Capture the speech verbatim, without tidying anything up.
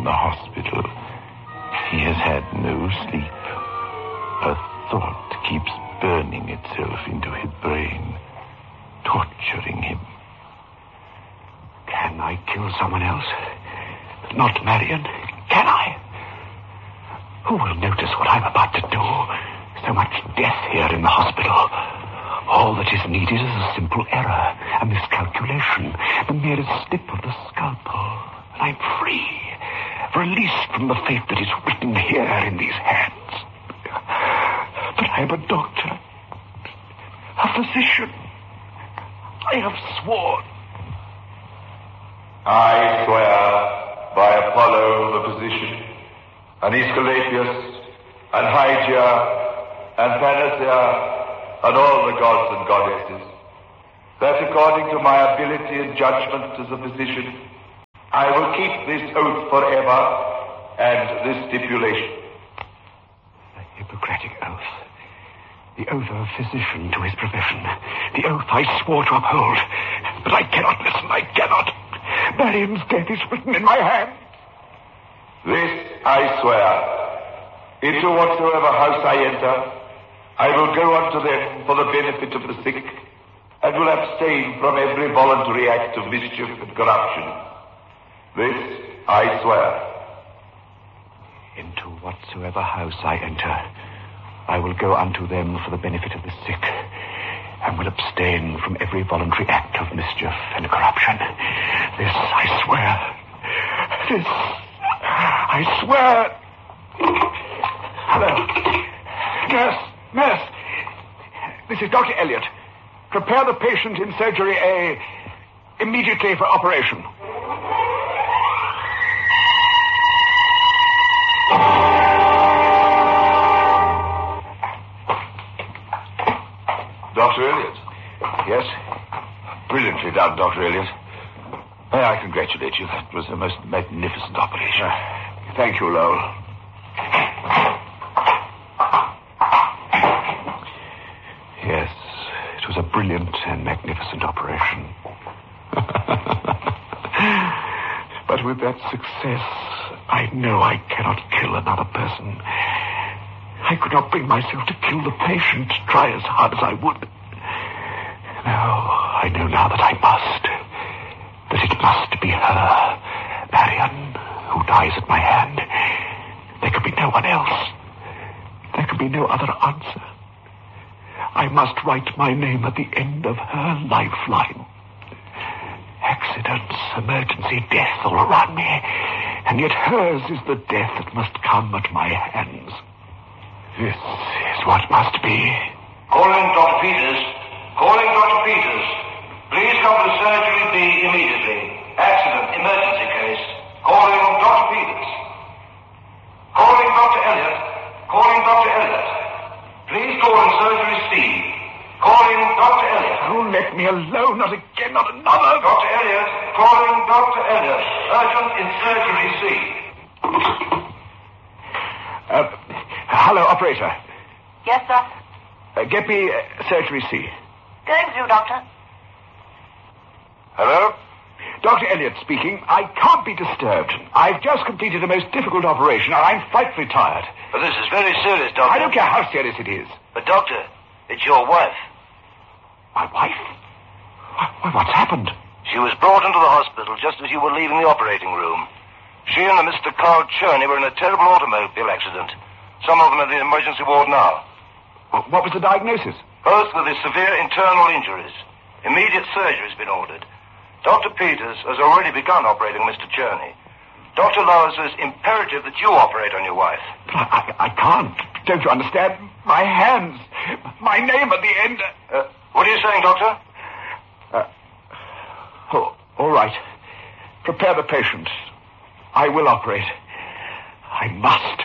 in the hospital. He has had no sleep. A thought keeps burning itself into his brain, torturing him. Can I kill someone else? Not Marion? Can I? Who will notice what I'm about to do? So much death here in the hospital. All that is needed is a simple error, a miscalculation, the merest slip of the scalpel. And I'm free, released from the fate that is written here in these hands. But I am a doctor, a physician. I have sworn. I swear by Apollo the physician, and Aesculapius, and Hygia, and Panacea, and all the gods and goddesses, that according to my ability and judgment as a physician, I will keep this oath forever and this stipulation. The Hippocratic oath. The oath of a physician to his profession. The oath I swore to uphold. But I cannot listen, I cannot. Marion's death is written in my hand. This I swear. Into whatsoever house I enter, I will go unto them for the benefit of the sick, and will abstain from every voluntary act of mischief and corruption. This I swear. Into whatsoever house I enter, I will go unto them for the benefit of the sick, and will abstain from every voluntary act of mischief and corruption. This I swear. This I swear. Hello. Nurse. Nurse, this is Doctor Elliot. Prepare the patient in surgery A immediately for operation. Doctor Elliot? Yes? Brilliantly done, Doctor Elliot. May I congratulate you. That was a most magnificent operation. Uh, thank you, Lowell. Yes, it was a brilliant and magnificent operation. But with that success, I know I cannot kill another person. I could not bring myself to kill the patient, try as hard as I would. No, I know now that I must. That it must be her, Marion, who dies at my hand. There could be no one else. There could be no other answer. I must write my name at the end of her lifeline. Accidents, emergency, death all around me. And yet hers is the death that must come at my hands. This is what must be. Calling Doctor Peters. Calling Doctor Peters. Please come to surgery B immediately. Accident, emergency case. Calling Doctor Peters. Calling Doctor Elliot. Calling Doctor Elliot. Please call in surgery C. Calling Doctor Elliot. Oh, let me alone. Not again, not another. Doctor Elliot. Calling Doctor Elliot. Urgent in surgery C. Uh, hello, operator. Yes, sir? Uh, get me uh, surgery C. Going through, Doctor. Hello? Doctor Elliot speaking. I can't be disturbed. I've just completed a most difficult operation, and I'm frightfully tired. But this is very serious, Doctor. I don't care how serious it is. But, Doctor, it's your wife. My wife? Why, what's happened? She was brought into the hospital just as you were leaving the operating room. She and a Mister Carl Cherney were in a terrible automobile accident. Some of them are in the emergency ward now. What was the diagnosis? Both with severe internal injuries. Immediate surgery has been ordered. Doctor Peters has already begun operating Mister Cherney. Doctor Lowe says imperative that you operate on your wife. But I, I, I can't. Don't you understand? My hands. My name at the end. Uh, what are you saying, Doctor? Uh, oh, all right. Prepare the patient. I will operate. I must.